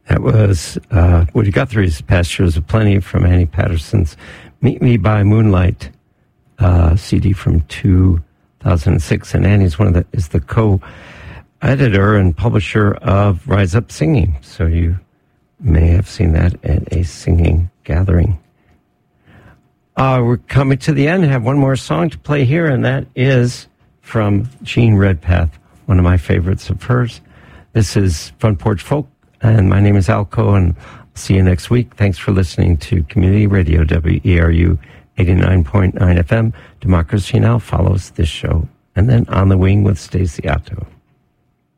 That was Woody Guthrie's Pastures of Plenty from Annie Patterson's Meet Me by Moonlight CD from 2006. And Annie's is the co-editor and publisher of Rise Up Singing. So you may have seen that at a singing gathering. We're coming to the end. I have one more song to play here, and that is from Jean Redpath, one of my favorites of hers. This is Front Porch Folk, and my name is Al Cohen. See you next week. Thanks for listening to Community Radio, WERU 89.9 FM. Democracy Now! Follows this show. And then On the Wing with Stacey Otto.